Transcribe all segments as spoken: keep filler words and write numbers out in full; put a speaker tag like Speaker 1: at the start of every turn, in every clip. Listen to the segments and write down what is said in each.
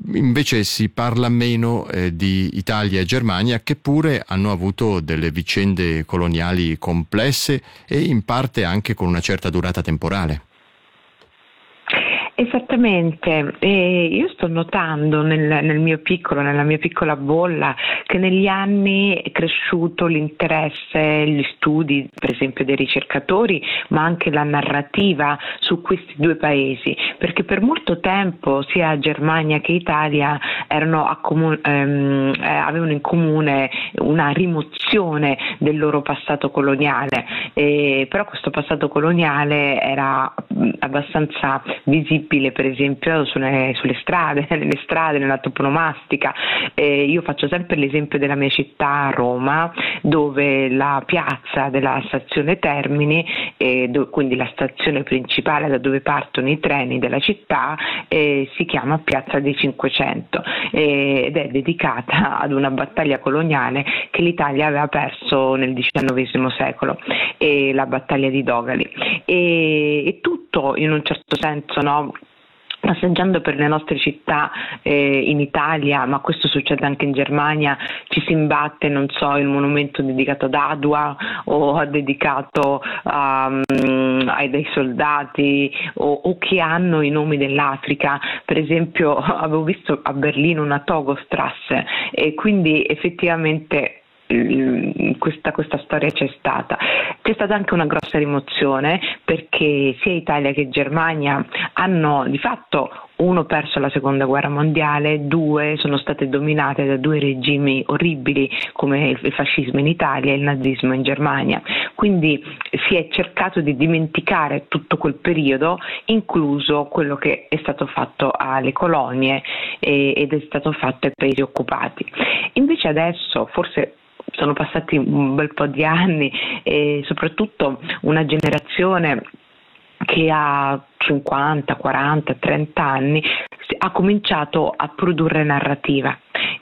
Speaker 1: invece si parla meno eh, di Italia e Germania, che pure hanno avuto delle vicende coloniali complesse e in parte anche con una certa durata temporale.
Speaker 2: Esattamente, e io sto notando nel, nel mio piccolo, nella mia piccola bolla, che negli anni è cresciuto l'interesse, gli studi per esempio dei ricercatori, ma anche la narrativa su questi due paesi, perché per molto tempo sia Germania che Italia erano accomun- ehm, eh, avevano in comune una rimozione del loro passato coloniale, eh, però questo passato coloniale era mh, abbastanza visibile per esempio sulle, sulle strade, nelle strade, nella toponomastica. Eh, io faccio sempre l'esempio della mia città, Roma, dove la piazza della stazione Termini, eh, do, quindi la stazione principale da dove partono i treni della città, eh, si chiama Piazza dei Cinquecento eh, ed è dedicata ad una battaglia coloniale che l'Italia aveva perso nel diciannovesimo secolo, eh, la battaglia di Dogali. E, e tutto in un certo senso, no? Passeggiando per le nostre città eh, in Italia, ma questo succede anche in Germania, ci si imbatte, non so, il monumento dedicato ad Adua o dedicato um, ai dei soldati o, o che hanno i nomi dell'Africa. Per esempio avevo visto a Berlino una Togostrasse e quindi effettivamente Questa, questa storia c'è stata. C'è stata anche una grossa rimozione perché sia Italia che Germania hanno di fatto, uno, perso la seconda guerra mondiale, due, sono state dominate da due regimi orribili come il fascismo in Italia e il nazismo in Germania, quindi si è cercato di dimenticare tutto quel periodo, incluso quello che è stato fatto alle colonie e, ed è stato fatto ai paesi occupati. Invece adesso forse sono passati un bel po' di anni e soprattutto una generazione che ha cinquanta, quaranta, trenta anni ha cominciato a produrre narrativa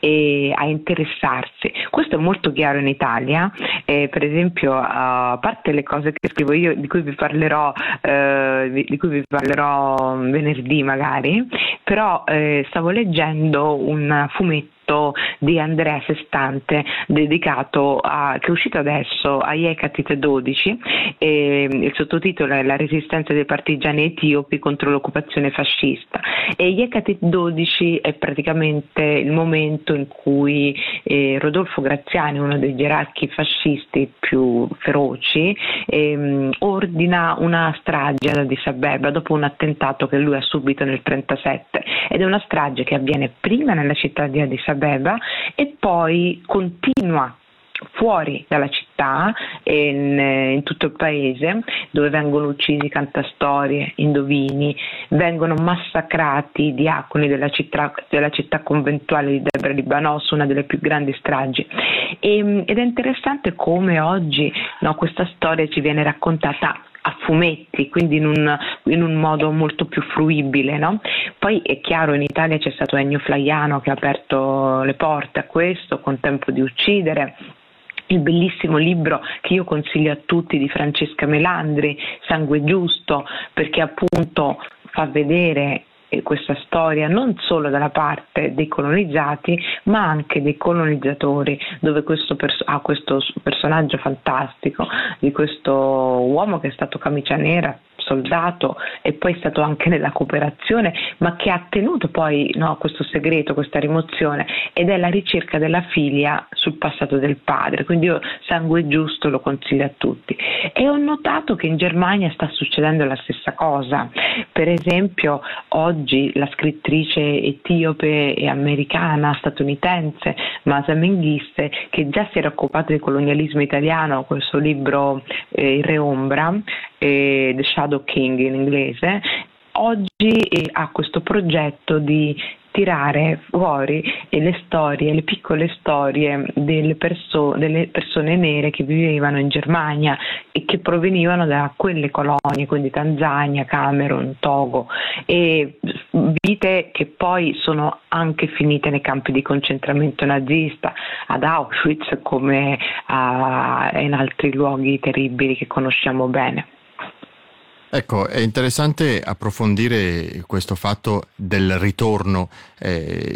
Speaker 2: e a interessarsi. Questo è molto chiaro in Italia, eh, per esempio a parte le cose che scrivo io, di cui vi parlerò eh, di cui vi parlerò venerdì magari, però eh, stavo leggendo un fumetto di Andrea Sestante dedicato a, che è uscito adesso, a Hecate dodici, e il sottotitolo è La resistenza dei partigiani etiopi contro l'occupazione fascista, e Hecate dodici è praticamente il momento in cui eh, Rodolfo Graziani, uno dei gerarchi fascisti più feroci, ehm, ordina una strage ad Addis Abeba dopo un attentato che lui ha subito nel trentasette, ed è una strage che avviene prima nella città di Addis Abeba e poi continua fuori dalla città e in, in tutto il paese, dove vengono uccisi cantastorie, indovini, vengono massacrati i diaconi della città, della città conventuale di Debre Libanos, una delle più grandi stragi. E, ed è interessante come oggi, no, questa storia ci viene raccontata a fumetti, quindi in un, in un modo molto più fruibile, no? Poi è chiaro, in Italia c'è stato Ennio Flaiano che ha aperto le porte a questo con Tempo di uccidere, il bellissimo libro che io consiglio a tutti di Francesca Melandri, Sangue giusto, perché appunto fa vedere questa storia non solo dalla parte dei colonizzati ma anche dei colonizzatori, dove questo pers- ha questo personaggio fantastico di questo uomo che è stato camicia nera, soldato e poi è stato anche nella cooperazione, ma che ha tenuto poi, no, questo segreto, questa rimozione, ed è la ricerca della figlia sul passato del padre. Quindi io Sangue giusto lo consiglio a tutti. E ho notato che in Germania sta succedendo la stessa cosa. Per esempio oggi la scrittrice etiope e americana statunitense Masa Menghiste, che già si era occupata di colonialismo italiano con il suo libro eh, Il Re Ombra, eh, The Shadow King in inglese, oggi eh, ha questo progetto di tirare fuori eh, le storie, le piccole storie delle, perso- delle persone nere che vivevano in Germania e che provenivano da quelle colonie, quindi Tanzania, Camerun, Togo, e vite che poi sono anche finite nei campi di concentramento nazista, ad Auschwitz come a, in altri luoghi terribili che conosciamo bene.
Speaker 1: Ecco, è interessante approfondire questo fatto del ritorno. Eh,